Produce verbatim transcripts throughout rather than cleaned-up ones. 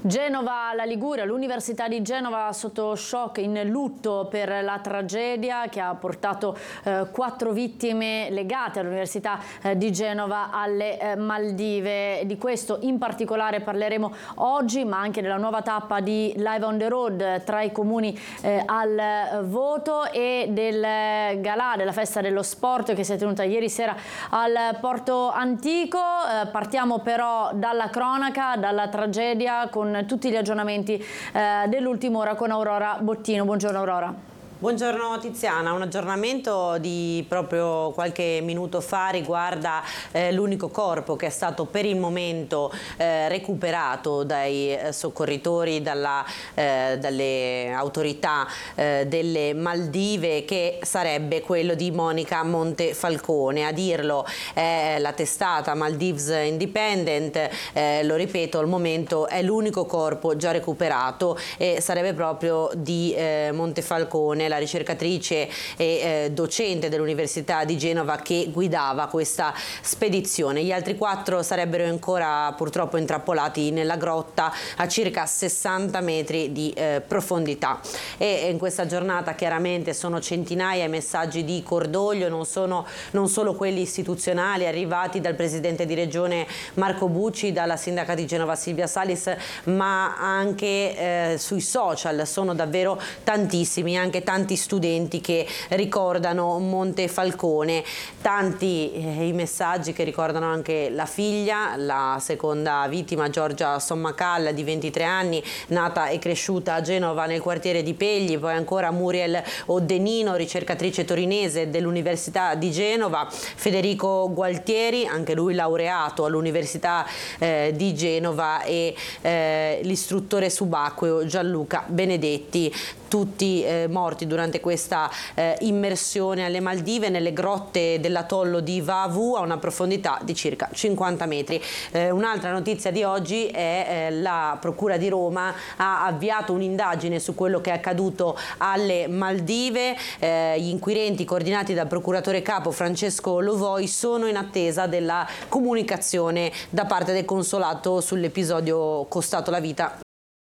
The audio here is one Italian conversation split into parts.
Genova, la Liguria, l'Università di Genova sotto shock, in lutto per la tragedia che ha portato eh, quattro vittime legate all'Università eh, di Genova alle eh, Maldive. Di questo in particolare parleremo oggi, ma anche della nuova tappa di Live on the Road tra i comuni eh, al voto e del galà, della festa dello sport che si è tenuta ieri sera al Porto Antico. Eh, partiamo però dalla cronaca, dalla tragedia, con tutti gli aggiornamenti eh, dell'ultima ora con Aurora Bottino. Buongiorno Aurora. Buongiorno Tiziana, un aggiornamento di proprio qualche minuto fa riguarda eh, l'unico corpo che è stato per il momento eh, recuperato dai eh, soccorritori, dalla, eh, dalle autorità eh, delle Maldive, che sarebbe quello di Monica Montefalcone. A dirlo è la testata Maldives Independent, eh, lo ripeto, al momento è l'unico corpo già recuperato e sarebbe proprio di eh, Montefalcone, la ricercatrice e eh, docente dell'Università di Genova che guidava questa spedizione. Gli altri quattro sarebbero ancora purtroppo intrappolati nella grotta a circa sessanta metri di eh, profondità. E in questa giornata chiaramente sono centinaia i messaggi di cordoglio, non, sono, non solo quelli istituzionali arrivati dal presidente di regione Marco Bucci, dalla sindaca di Genova Silvia Salis, ma anche eh, sui social sono davvero tantissimi, anche tanti tanti studenti che ricordano Montefalcone, tanti eh, i messaggi che ricordano anche la figlia, la seconda vittima, Giorgia Sommacal, di ventitré anni, nata e cresciuta a Genova nel quartiere di Pegli, poi ancora Muriel Oddenino, ricercatrice torinese dell'Università di Genova, Federico Gualtieri, anche lui laureato all'Università eh, di Genova, e eh, l'istruttore subacqueo Gianluca Benedetti, tutti eh, morti durante questa eh, immersione alle Maldive, nelle grotte dell'atollo di Vavu a una profondità di circa cinquanta metri. Eh, un'altra notizia di oggi è eh, la Procura di Roma ha avviato un'indagine su quello che è accaduto alle Maldive. Eh, gli inquirenti, coordinati dal procuratore capo Francesco Lovoi, sono in attesa della comunicazione da parte del consolato sull'episodio costato la vita.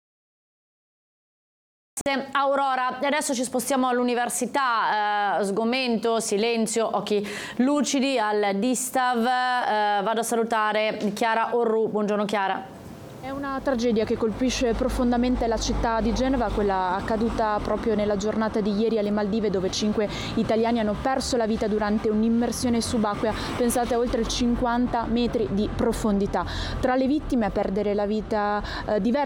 Aurora, adesso ci spostiamo all'università, eh, sgomento, silenzio, occhi lucidi al Distav. Eh, vado a salutare Chiara Orru. Buongiorno Chiara. È una tragedia che colpisce profondamente la città di Genova, quella accaduta proprio nella giornata di ieri alle Maldive, dove cinque italiani hanno perso la vita durante un'immersione subacquea, pensate, a oltre cinquanta metri di profondità. Tra le vittime a perdere la vita eh, diverse